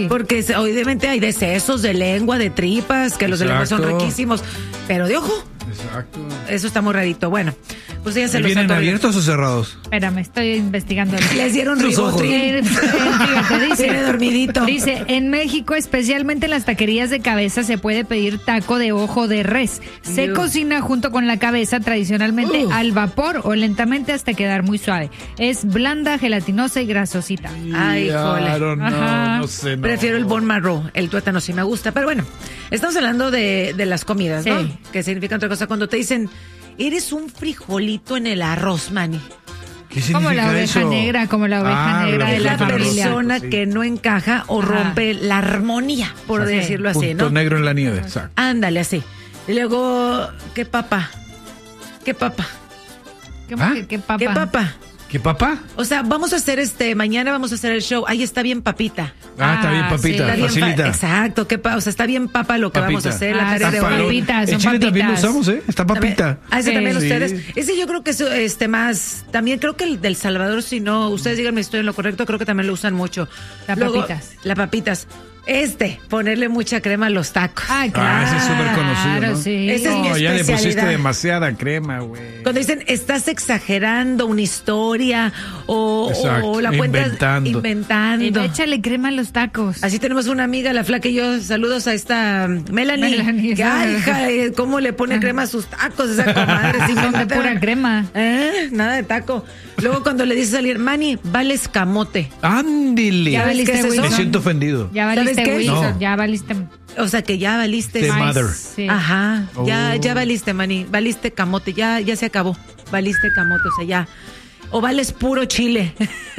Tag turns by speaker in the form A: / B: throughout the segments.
A: Porque obviamente hay de sesos, de lengua, de tripas, que los de lengua son riquísimos, pero de ojo.
B: Exacto.
A: Eso está muy rarito. Bueno, pues ya se los
B: ¿Vienen abiertos o cerrados?
C: Espérame, estoy investigando.
A: Les dieron ribotril.
C: Fíjate,
A: Tiene dormidito.
C: Dice, en México, especialmente en las taquerías de cabeza, se puede pedir taco de ojo de res. Se cocina junto con la cabeza, tradicionalmente al vapor o lentamente hasta quedar muy suave. Es blanda, gelatinosa y grasosita.
A: Ay, híjole.
B: No sé. No.
A: Prefiero el bon marrow. El tuétano sí me gusta. Pero bueno, estamos hablando de las comidas, ¿no?
C: Sí.
A: Que significa otra cosa. Cuando te dicen, eres un frijolito en el arroz, Manny.
B: ¿Qué significa
C: Como la oveja
B: eso?
C: negra, como la oveja negra de
A: Es
C: la
A: la
C: familia.
A: persona que no encaja o rompe la armonía, por decirlo así,
B: Punto
A: ¿no?
B: negro en la nieve, exacto.
A: Ándale, así. Y luego, ¿qué papa?
C: ¿Qué papa?
A: ¿Qué papa?
B: ¿Qué papá?
A: O sea, vamos a hacer mañana vamos a hacer el show. Ahí está bien papita.
B: Está bien papita,
A: Está bien
B: facilita.
A: exacto, o sea, está bien papa lo que vamos a hacer, la tarea de
B: Está
A: hoy.
C: papitas,
B: El
C: son
B: chile también lo
C: papitas.
B: usamos, ¿eh? Está papita.
A: Ese también
B: Sí.
A: ustedes. Ese yo creo que es más. También creo que el del Salvador, si no, ustedes díganme si estoy en lo correcto, creo que también lo usan mucho.
C: Las papitas.
A: Las papitas. Ponerle mucha crema a los tacos.
C: Ay, claro.
B: Ese es súper conocido, ¿no?
C: Sí.
A: Ese es mi
B: Ya le pusiste
A: especialidad.
B: demasiada crema, güey.
A: Cuando dicen, estás exagerando una historia o la cuentas inventando.
C: Y échale crema a los tacos.
A: Así tenemos una amiga, la flaca y yo, saludos a esta Melanie. Que, ay, hija, cómo le pone crema a sus tacos esa comadre.
C: Son de pura crema.
A: Nada de taco. Luego cuando le dices a alguien, Manny, vales camote.
B: Ándile.
A: Ya valiste,
B: Me
A: Wilson.
B: siento ofendido.
C: Ya valiste,
A: ¿Sabes qué?
C: Wilson.
B: No.
C: Ya valiste.
A: O sea que ya valiste.
B: The mother.
C: Sí.
A: Ajá, ya valiste, Manny. Valiste camote, ya se acabó. Valiste camote, o sea, ya. O vales puro chile.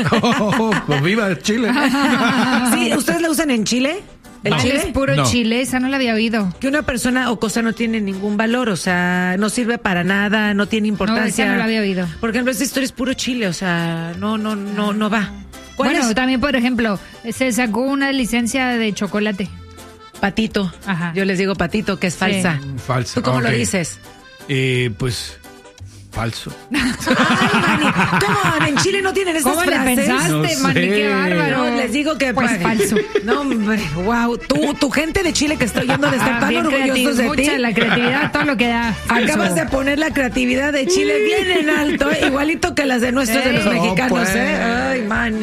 B: Pues viva Chile.
A: Sí, ¿ustedes la usan en Chile? ¿El
C: Chile es puro
A: No.
C: chile, esa no la había oído.
A: Que una persona o cosa no tiene ningún valor, o sea, no sirve para nada, no tiene importancia.
C: No, esa no la había oído.
A: Por ejemplo, esta historia es puro chile, o sea, no va. ¿Cuál
C: Bueno,
A: es?
C: también, por ejemplo, se sacó una licencia de chocolate.
A: Patito.
C: Ajá.
A: Yo les digo patito, que es falsa.
B: Falsa.
A: ¿Tú cómo lo
B: Ok.
A: dices?
B: Pues falso.
A: Ay, Manny, ¿cómo? En Chile no tienen esas
C: ¿Cómo le
A: frases.
C: pensaste,
B: No
C: Manny?
B: sé.
C: Qué bárbaro.
A: No, les digo que
C: Pues falso.
A: No, hombre, wow. Tu gente de Chile que estoy oyendo de estar tan
C: Bien
A: orgullosos de ti.
C: mucha la creatividad, todo lo que da.
A: Acabas
C: Falso.
A: de poner la creatividad de Chile bien en alto, igualito que las de nuestros, de los
B: No,
A: mexicanos,
B: pues.
A: Ay, Manny.